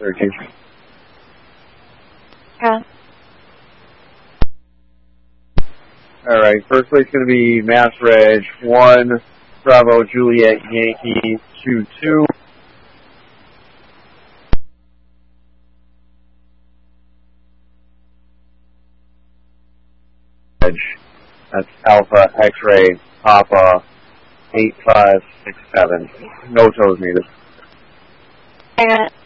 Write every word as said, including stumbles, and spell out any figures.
thirteen. Yeah. All right, first place going to be Mass Reg one, Bravo Juliet Yankee two two. That's Alpha X-Ray Papa eight five six seven. No toes needed. I got it.